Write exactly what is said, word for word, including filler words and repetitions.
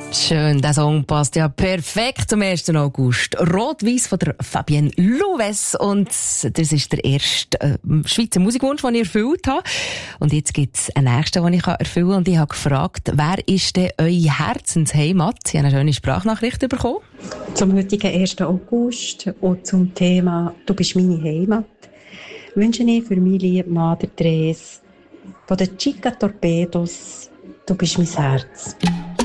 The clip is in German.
Schön, der Song passt ja perfekt zum ersten August. Rot-Weiss von der Fabienne Louves. Und das ist der erste äh, Schweizer Musikwunsch, den ich erfüllt habe. Und jetzt gibt es einen nächsten, den ich erfüllen kann. Und ich habe gefragt, wer ist denn eure Herzensheimat? Ich habe eine schöne Sprachnachricht bekommen. Zum heutigen ersten August und zum Thema «Du bist meine Heimat» wünsche ich für meine liebe Mann, der Therese, von den Chica Torpedos «Du bist mein Herz».